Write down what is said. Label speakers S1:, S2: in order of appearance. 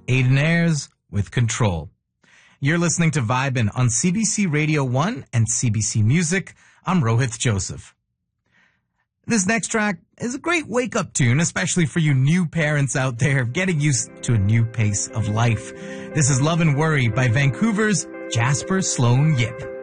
S1: Aiden Ayres with Control. You're listening to Vibin' on CBC Radio 1 and CBC Music. I'm Rohith Joseph. This next track is a great wake-up tune, especially for you new parents out there getting used to a new pace of life. This is Love and Worry by Vancouver's Jasper Sloan Yip.